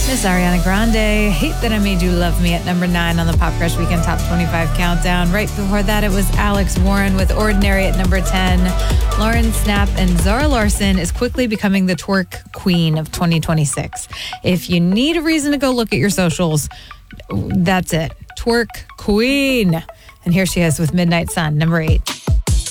Miss Ariana Grande, Hate That I Made You Love Me at number 9 on the Pop Crush Weekend Top 25 Countdown. Right before that, it was Alex Warren with Ordinary at number 10. Lauren Snap and Zara Larsson is quickly becoming the twerk queen of 2026. If you need a reason to go look at your socials, that's it. Twerk queen. And here she is with Midnight Sun, number 8.